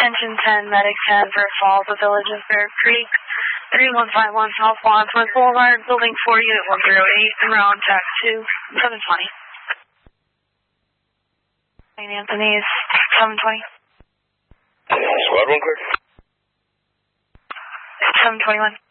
Attention 10, Medic 10, First Falls, the Village of Bear Creek, 3151 South Wadsworth Boulevard, Building 4, Unit 108, Round Track 2, 720. St. Anthony's, 720. Squad 1 clear. 721.